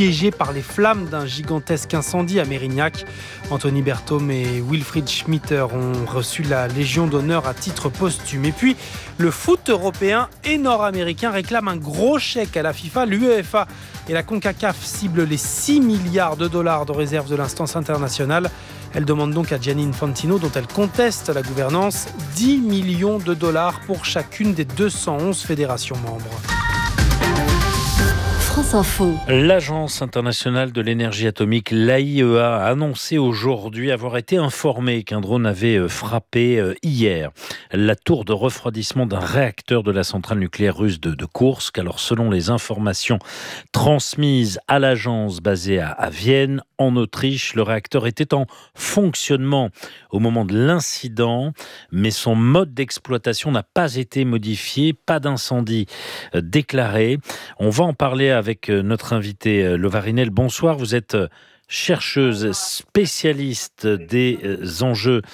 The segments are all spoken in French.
piégé par les flammes d'un gigantesque incendie à Mérignac. Anthony Berthaume et Wilfried Schmitter ont reçu la Légion d'honneur à titre posthume. Et puis, le foot européen et nord-américain réclament un gros chèque à la FIFA. L'UEFA et la CONCACAF ciblent les 6 milliards de dollars de réserve de l'instance internationale. Elle demande donc à Gianni Infantino, dont elle conteste la gouvernance, 10 millions de dollars pour chacune des 211 fédérations membres. France Info. L'Agence internationale de l'énergie atomique, l'AIEA, a annoncé aujourd'hui avoir été informée qu'un drone avait frappé hier la tour de refroidissement d'un réacteur de la centrale nucléaire russe de Koursk. Alors, selon les informations transmises à l'agence basée à Vienne, en Autriche, le réacteur était en fonctionnement au moment de l'incident, mais son mode d'exploitation n'a pas été modifié, pas d'incendie déclaré. On va en parler avec notre invité Lova Rinel. Bonsoir, vous êtes chercheuse spécialiste des enjeux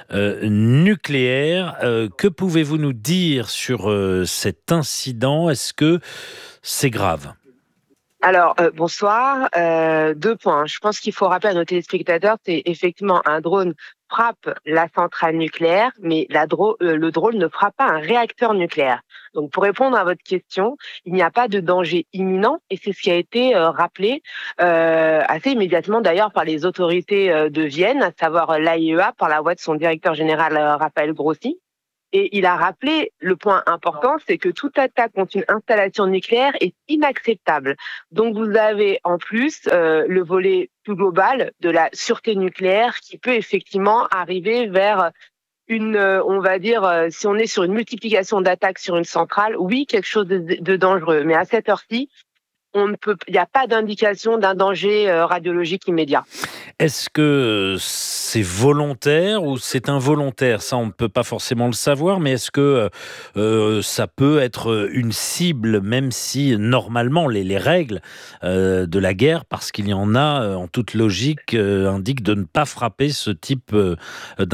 nucléaires. Que pouvez-vous nous dire sur cet incident ? Est-ce que c'est grave ? Alors, bonsoir. 2 points. Je pense qu'il faut rappeler à nos téléspectateurs, c'est effectivement un drone frappe la centrale nucléaire, mais le drone ne frappe pas un réacteur nucléaire. Donc, pour répondre à votre question, il n'y a pas de danger imminent, et c'est ce qui a été rappelé assez immédiatement d'ailleurs par les autorités de Vienne, à savoir l'AIEA, par la voix de son directeur général Raphaël Grossi. Et il a rappelé le point important, c'est que toute attaque contre une installation nucléaire est inacceptable. Donc vous avez en plus le volet plus global de la sûreté nucléaire qui peut effectivement arriver vers on va dire, si on est sur une multiplication d'attaques sur une centrale, oui, quelque chose de dangereux. Mais à cette heure-ci, il n'y a pas d'indication d'un danger radiologique immédiat. Est-ce que c'est volontaire ou c'est involontaire ? Ça, on ne peut pas forcément le savoir, mais est-ce que ça peut être une cible, même si normalement les règles de la guerre, parce qu'il y en a en toute logique, indiquent de ne pas frapper ce type d'installation ?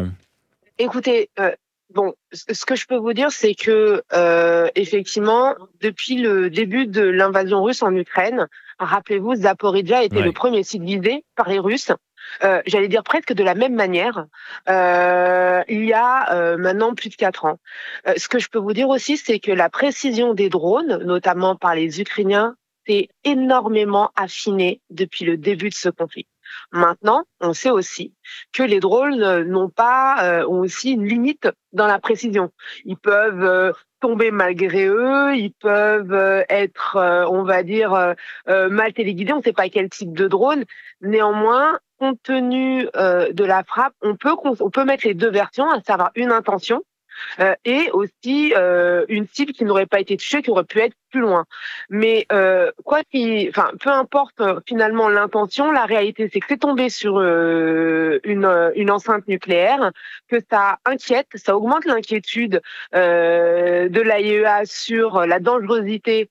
Écoutez, ce que je peux vous dire, c'est que effectivement, depuis le début de l'invasion russe en Ukraine, rappelez-vous, Zaporijjia était le premier site visé par les Russes. J'allais dire presque de la même manière, il y a maintenant plus de 4 ans. Ce que je peux vous dire aussi, c'est que la précision des drones, notamment par les Ukrainiens, s'est énormément affinée depuis le début de ce conflit. Maintenant, on sait aussi que les drones ont aussi une limite dans la précision. Ils peuvent tomber malgré eux, ils peuvent être, on va dire, mal téléguidés. On ne sait pas quel type de drone. Néanmoins, compte tenu de la frappe, on peut mettre les 2 versions, à savoir une intention et aussi une cible qui n'aurait pas été touchée, qui aurait pu être plus loin. Mais peu importe finalement l'intention, la réalité c'est que c'est tombé sur une enceinte nucléaire, que ça inquiète, ça augmente l'inquiétude de l'AIEA sur la dangerosité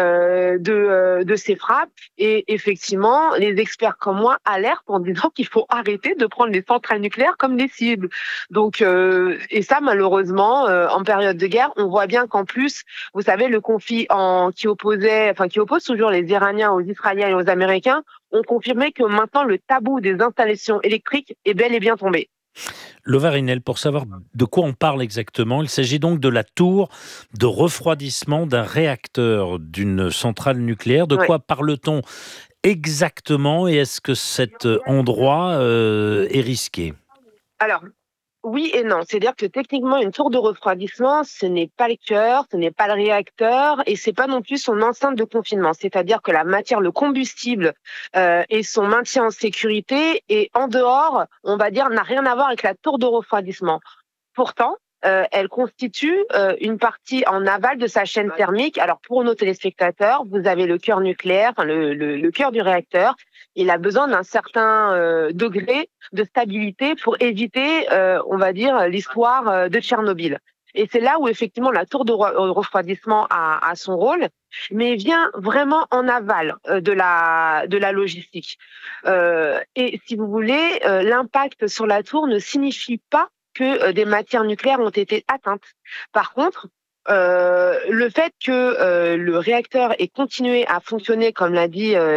de ces frappes, et effectivement les experts comme moi alertent en disant qu'il faut arrêter de prendre les centrales nucléaires comme des cibles. Donc et ça malheureusement en période de guerre, on voit bien qu'en plus, vous savez, le conflit qui oppose toujours les Iraniens aux Israéliens et aux Américains, ont confirmé que maintenant le tabou des installations électriques est bel et bien tombé. Lova Rinel, pour savoir de quoi on parle exactement, il s'agit donc de la tour de refroidissement d'un réacteur d'une centrale nucléaire. De quoi parle-t-on exactement, et est-ce que cet endroit est risqué ? Alors, oui et non. C'est-à-dire que techniquement, une tour de refroidissement, ce n'est pas le cœur, ce n'est pas le réacteur, et c'est pas non plus son enceinte de confinement. C'est-à-dire que la matière, le combustible et son maintien en sécurité est en dehors, on va dire, n'a rien à voir avec la tour de refroidissement. Pourtant, elle constitue une partie en aval de sa chaîne thermique. Alors pour nos téléspectateurs, vous avez le cœur nucléaire, le cœur du réacteur. Il a besoin d'un certain degré de stabilité pour éviter, on va dire, l'histoire de Tchernobyl. Et c'est là où effectivement la tour de refroidissement a son rôle, mais vient vraiment en aval de la logistique. Et si vous voulez, l'impact sur la tour ne signifie pas que des matières nucléaires ont été atteintes. Par contre, le fait que le réacteur ait continué à fonctionner, comme l'a dit